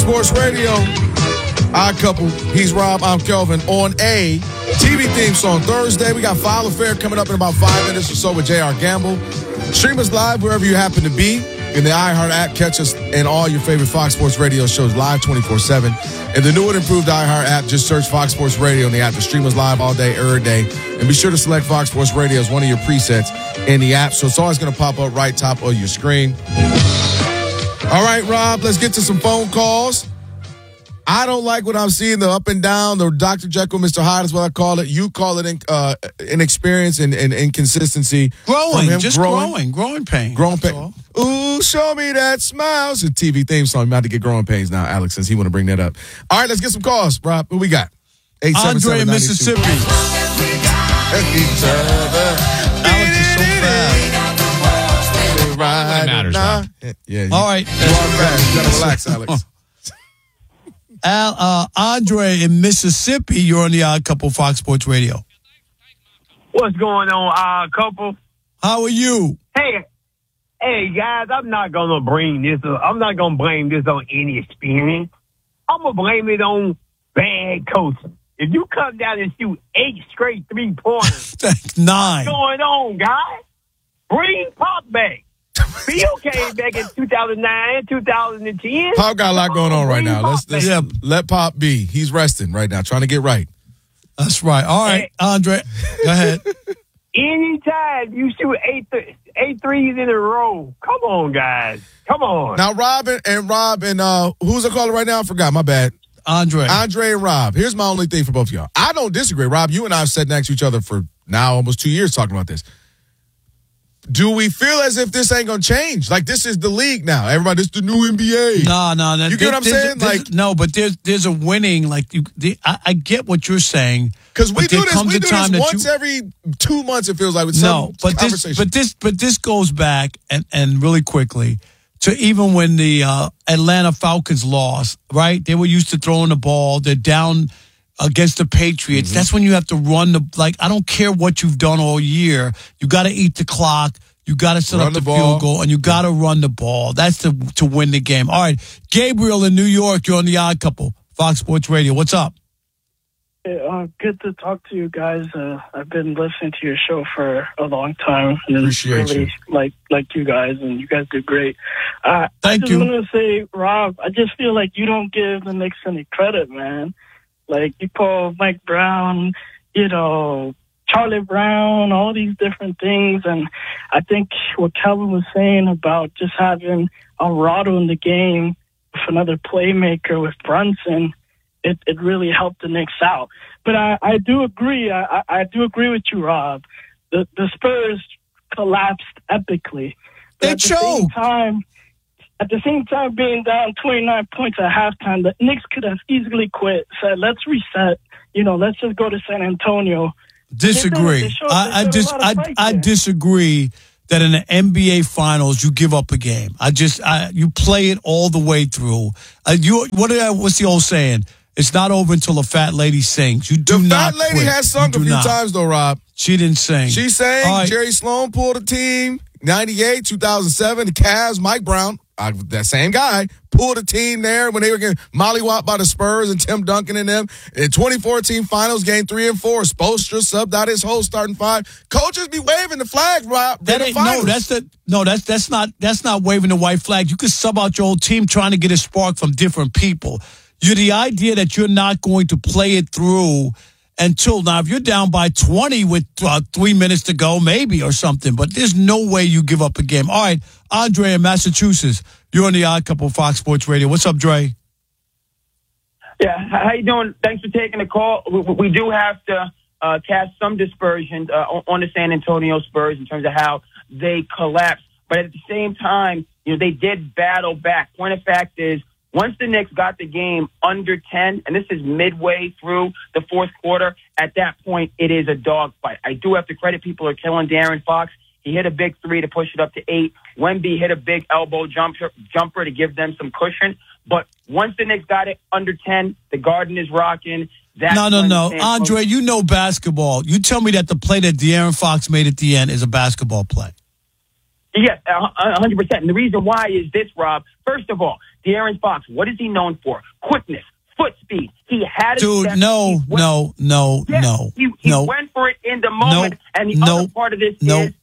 Sports Radio. Odd Couple. He's Rob. I'm Kelvin. On a TV theme song Thursday. We got File Affair coming up in about 5 minutes or so with J.R. Gamble. Stream us live wherever you happen to be. In the iHeart app, catch us in all your favorite Fox Sports Radio shows live 24/7. In the new and improved iHeart app, just search Fox Sports Radio in the app to stream us live all day, every day. And be sure to select Fox Sports Radio as one of your presets in the app, so it's always going to pop up right top of your screen. All right, Rob, let's get to some phone calls. I don't like what I'm seeing, the up and down, the Dr. Jekyll, Mr. Hyde is what I call it. You call it inexperience and inconsistency. Growing pains. Growing pains. Ooh, show me that smile. It's a TV theme song. I'm about to get growing pains now, Alex, since he want to bring that up. All right, let's get some calls. Rob, who we got? Andre in Mississippi. Alex is so fast. That matters, Rob. Yeah. All right. You are fast. You got to relax, Alex. Andre in Mississippi, you're on the Odd Couple Fox Sports Radio. What's going on, Odd Couple? How are you? Hey, guys, I'm not gonna blame this on any experience. I'm gonna blame it on bad coaching. If you come down and shoot 8 straight 3-pointers, 9. what's going on, guys? Bring Pop back. Bill came back in 2009, 2010. Pop got a lot going on right now. Let's Yeah. let Pop be. He's resting right now, trying to get right. That's right. All right, Andre, go ahead. Anytime you shoot 8 threes in a row, come on, guys. Come on. Now, Rob and who's the caller right now? I forgot. My bad. Andre and Rob. Here's my only thing for both of y'all. I don't disagree. Rob, you and I have sat next to each other for now almost 2 years talking about this. Do we feel as if this ain't going to change? Like, this is the league now. Everybody, this is the new NBA. No. You get what I'm saying? No, but there's a winning. Like, I get what you're saying. Because we do this once every 2 months, it feels like, with some conversation. But this goes back, and really quickly, to even when the Atlanta Falcons lost, right? They were used to throwing the ball. They're down against the Patriots. Mm-hmm. That's when you have to run I don't care what you've done all year. You got to eat the clock. You got to set up the field goal, and you got to run the ball. That's to win the game. All right, Gabriel in New York, you're on the Odd Couple, Fox Sports Radio. What's up? Good to talk to you guys. I've been listening to your show for a long time. And Appreciate really you. Like you guys, and you guys do great. Thank you. I just want to say, Rob, I just feel like you don't give the Knicks any credit, man. Like, you call Mike Brown, Charlie Brown, all these different things. And I think what Calvin was saying about just having Alvarado in the game with another playmaker with Brunson, it really helped the Knicks out. But I do agree. I do agree with you, Rob. The Spurs collapsed epically. But They choked. At the same time, being down 29 points at halftime, the Knicks could have easily quit. Said, let's reset. Let's just go to San Antonio. Disagree. I disagree that in the NBA Finals you give up a game. You play it all the way through. What's the old saying? It's not over until a fat lady sings. The fat lady has sung a few times though, Rob. She didn't sing. She sang. Right. Jerry Sloan pulled a team. 98, 2007, the Cavs, Mike Brown, that same guy, pulled a team there when they were getting mollywopped by the Spurs and Tim Duncan and them. In 2014 Finals, Game 3 and 4, Spoelstra subbed out his whole starting 5. Coaches be waving the flag, Rob. That's not waving the white flag. You could sub out your whole team trying to get a spark from different people. The idea that you're not going to play it through until now, if you're down by 20 with 3 minutes to go, maybe, or something, but there's no way you give up a game. All right, Andre in Massachusetts, you're on the Odd Couple Fox Sports Radio. What's up, Dre? Yeah, how you doing? Thanks for taking the call. We do have to cast some dispersion on the San Antonio Spurs in terms of how they collapsed, but at the same time, they did battle back. Point of fact is, once the Knicks got the game under 10, and this is midway through the fourth quarter, at that point, it is a dogfight. I do have to credit people who are killing De'Aaron Fox. He hit a big 3 to push it up to 8. Wemby hit a big elbow jumper to give them some cushion. But once the Knicks got it under 10, the Garden is rocking. No. Andre, you know basketball. You tell me that the play that De'Aaron Fox made at the end is a basketball play. Yes, 100%. And the reason why is this, Rob. First of all, De'Aaron Fox, what is he known for? Quickness, foot speed. He had a Dude, step. no. He went for it in the moment. And the other part of this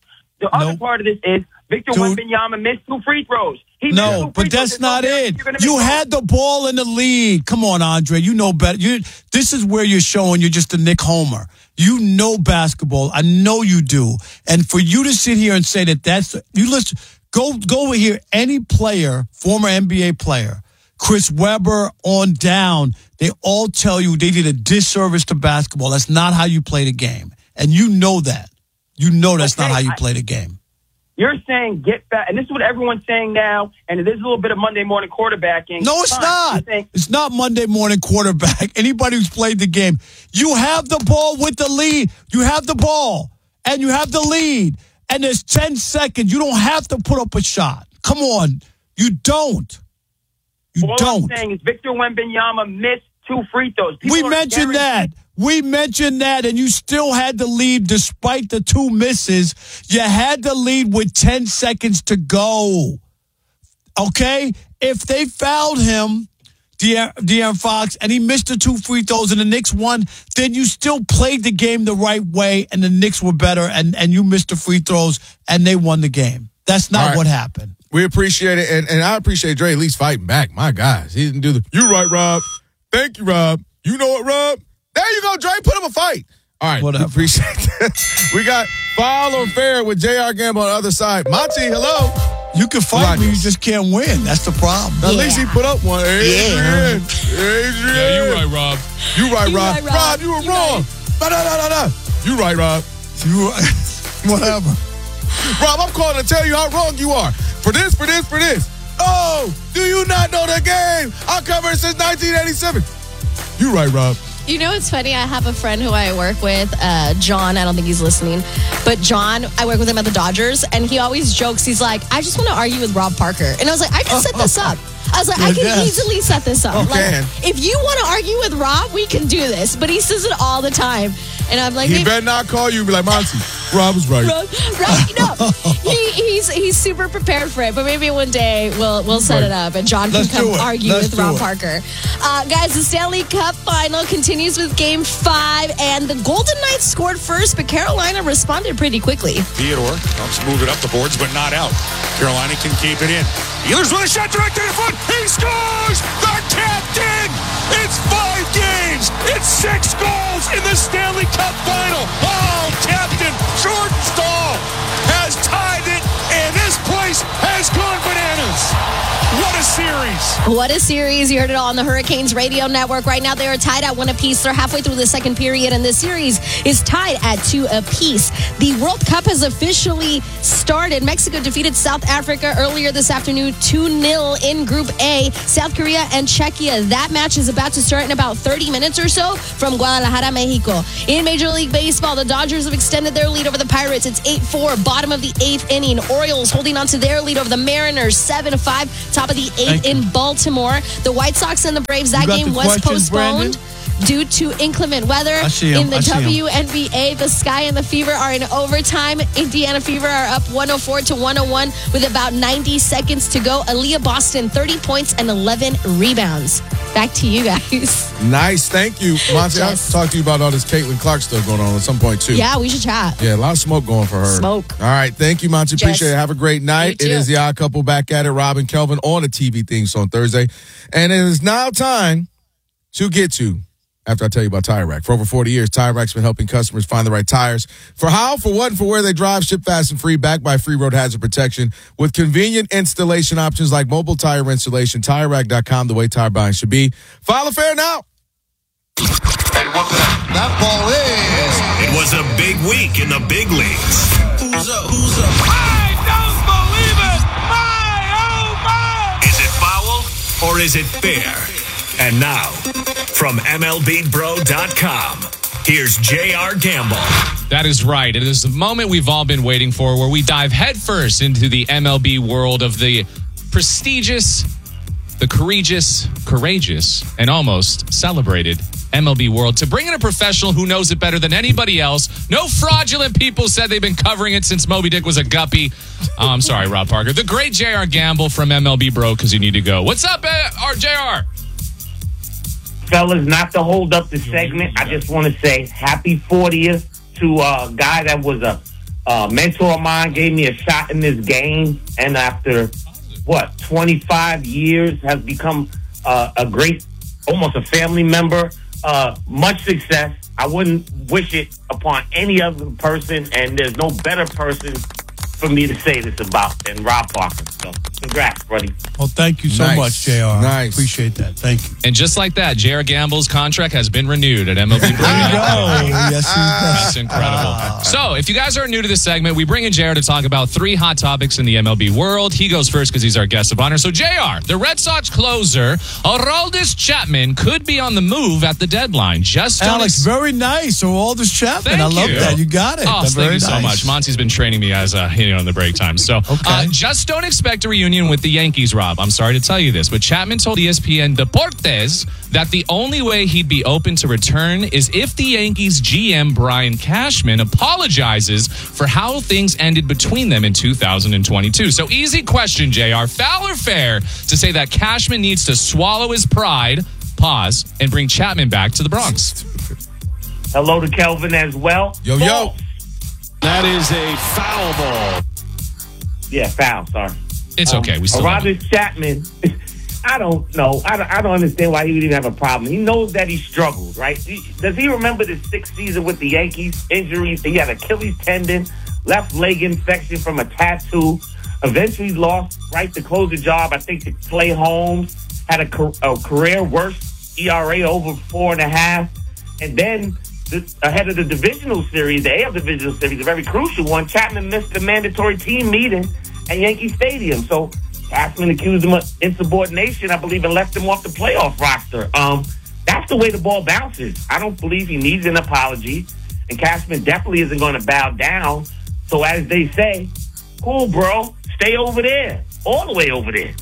is Victor Wembanyama missed 2 free throws. But that's not it. You had the ball in the lead. Come on, Andre. You know better. This is where you're showing you're just a Nick Homer. You know basketball. I know you do. And for you to sit here and say you listen, go here. Any player, former NBA player, Chris Webber on down, they all tell you they did a disservice to basketball. That's not how you play the game. And you know that. You know that's not how you play the game. You're saying get back, and this is what everyone's saying now, and there's a little bit of Monday morning quarterbacking. No, it's not. It's not Monday morning quarterback. Anybody who's played the game, you have the ball with the lead. You have the ball, and you have the lead, and there's 10 seconds. You don't have to put up a shot. Come on. You don't. All I'm saying is Victor Wembanyama missed 2 free throws. We mentioned that, and you still had the lead despite the 2 misses. You had the lead with 10 seconds to go. Okay? If they fouled him, De'Aaron Fox, and he missed the 2 free throws and the Knicks won, then you still played the game the right way, and the Knicks were better, and you missed the free throws, and they won the game. That's not what happened. We appreciate it, and I appreciate Dre at least fighting back. My gosh, he didn't do you right, Rob. Thank you, Rob. You know what, Rob? There you go, Dre. Put him a fight. All right, whatever. Appreciate that. We got Foul or Fair with J.R. Gamble on the other side. Monty, hello. You can fight me, you just can't win. That's the problem. At least he put up one. Adrian. Yeah, you right, Rob. You right, Rob. Rob, you were wrong. No. You right, Rob. Whatever. Rob, I'm calling to tell you how wrong you are. For this. Oh, do you not know the game? I've covered it since 1987. You right, Rob. You know, it's funny. I have a friend who I work with, John. I don't think he's listening. But John, I work with him at the Dodgers, and he always jokes. He's like, I just want to argue with Rob Parker. And I was like, I can set this up. I was like, I can easily set this up. Okay. Like, if you want to argue with Rob, we can do this. But he says it all the time. And I'm like, he better not call you and be like, Monty, Rob was right. He's super prepared for it. But maybe one day we'll set it up and John can come argue with Rob Parker. Guys, the Stanley Cup final continues with Game 5, and the Golden Knights scored first, but Carolina responded pretty quickly. Theodore helps move it up the boards, but not out. Carolina can keep it in. Ehlers with a shot directed in front. He scores! The captain! It's 5 games! It's 6 goals in the Stanley Cup final! Oh, Captain Jordan Staal has tied it, and this place has gone bananas! What a series! What a series. You heard it all on the Hurricanes radio network. Right now, they are tied at 1 apiece. They're halfway through the second period, and this series is tied at 2 apiece. The World Cup has officially started. Mexico defeated South Africa earlier this afternoon, 2-0 in Group A. South Korea and Czechia. That match is about to start in about 30 minutes or so from Guadalajara, Mexico. In Major League Baseball, the Dodgers have extended their lead over the Pirates. It's 8-4, bottom of the 8th inning. Orioles holding on to their lead over the Mariners, 7-5, top of the 8th in Baltimore. The White Sox and the Braves, that game was postponed due to inclement weather. In the WNBA, the Sky and the Fever are in overtime. Indiana Fever are up 104-101 with about 90 seconds to go. Aaliyah Boston, 30 points and 11 rebounds. Back to you guys. Nice. Thank you. Monty, I'll talk to you about all this Caitlin Clark stuff going on at some point, too. Yeah, we should chat. Yeah, a lot of smoke going for her. Smoke. All right. Thank you, Monty. Appreciate it. Have a great night. It is the Odd Couple back at it. Rob and Kelvin on the TV theme song Thursday. And it is now time to get to, after I tell you about Tire Rack. For over 40 years, Tire Rack's been helping customers find the right tires. For how, for what, and for where they drive, ship fast and free, backed by free road hazard protection. With convenient installation options like mobile tire installation, TireRack.com, the way tire buying should be. File a fair now. That ball is. It was a big week in the big leagues. Who's up? I don't believe it! My, oh my! Is it foul or is it fair? And now, from MLBBro.com, here's J.R. Gamble. That is right. It is the moment we've all been waiting for, where we dive headfirst into the MLB world of the prestigious, the courageous, and almost celebrated MLB world to bring in a professional who knows it better than anybody else. No fraudulent people said they've been covering it since Moby Dick was a guppy. Oh, I'm sorry, Rob Parker. The great J.R. Gamble from MLB Bro, because you need to go. What's up, RJR? Fellas, not to hold up the segment, I just want to say happy 40th to a guy that was a mentor of mine, gave me a shot in this game, and after, 25 years has become a great, almost a family member. Much success. I wouldn't wish it upon any other person, and there's no better person for me to say this about than Rob Parker. So, congrats, buddy. Well, thank you so much, JR. Nice. Appreciate that. Thank you. And just like that, J.R. Gamble's contract has been renewed at MLB Bro. Yes, That's incredible. So, if you guys are new to this segment, we bring in JR to talk about 3 hot topics in the MLB world. He goes first because he's our guest of honor. So, JR, the Red Sox closer, Aroldis Chapman, could be on the move at the deadline. Alex, very nice. Aroldis Chapman. Thank I love you. that. You got it. Oh, That's thank very you so nice. much. Monty's been training me as on the break time. So, just don't expect a reunion with the Yankees, Rob. I'm sorry to tell you this, but Chapman told ESPN Deportes that the only way he'd be open to return is if the Yankees GM Brian Cashman apologizes for how things ended between them in 2022. So easy question, JR. Foul or fair to say that Cashman needs to swallow his pride, pause, and bring Chapman back to the Bronx? Hello to Kelvin as well. Yo. That is a foul ball. Yeah, foul. Sorry. It's okay. We still love Aroldis Chapman, I don't know. I don't understand why he would even have a problem. He knows that he struggled, right? Does he remember the 6th season with the Yankees? Injuries. He had Achilles tendon, left leg infection from a tattoo. Eventually lost, right, to close the job, I think, to Clay Holmes. Had a career worst ERA over 4.5. And then ahead of the divisional series, the AL divisional series, a very crucial one, Chapman missed the mandatory team meeting at Yankee Stadium. So Cashman accused him of insubordination, I believe, and left him off the playoff roster. That's the way the ball bounces. I don't believe he needs an apology, and Cashman definitely isn't going to bow down. So as they say, cool, bro, stay over there, all the way over there.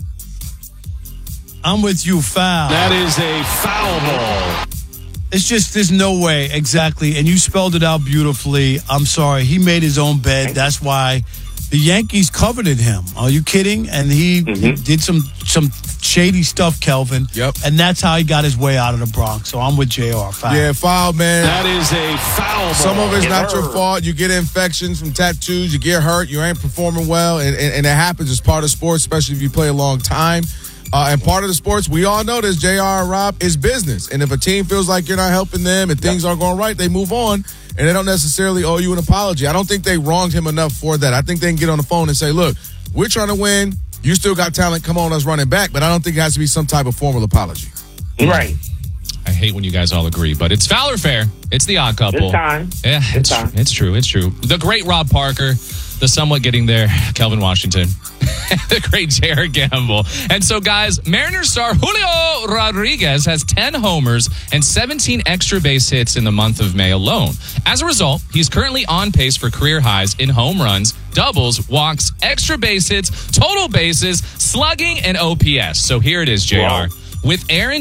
I'm with you, foul. That is a foul ball. It's just, there's no way, exactly. And you spelled it out beautifully. I'm sorry. He made his own bed. That's why the Yankees coveted him. Are you kidding? And he did some shady stuff, Kelvin. Yep. And that's how he got his way out of the Bronx. So I'm with JR. Foul. Yeah, foul, man. That is a foul ball. Some of it's not your fault. You get infections from tattoos. You get hurt. You ain't performing well. And it happens. It's part of sports, especially if you play a long time. And part of the sports, we all know this, JR and Rob, is business. And if a team feels like you're not helping them and things aren't going right, they move on. And they don't necessarily owe you an apology. I don't think they wronged him enough for that. I think they can get on the phone and say, look, we're trying to win. You still got talent. Come on, us running back. But I don't think it has to be some type of formal apology. Right. I hate when you guys all agree, but it's foul or fair. It's the odd couple. This time. Yeah, it's true. It's true. The great Rob Parker, the somewhat getting there, Kelvin Washington, the great J.R. Gamble. And so, guys, Mariners star Julio Rodriguez has 10 homers and 17 extra base hits in the month of May alone. As a result, he's currently on pace for career highs in home runs, doubles, walks, extra base hits, total bases, slugging, and OPS. So here it is, JR. Wow. With Aaron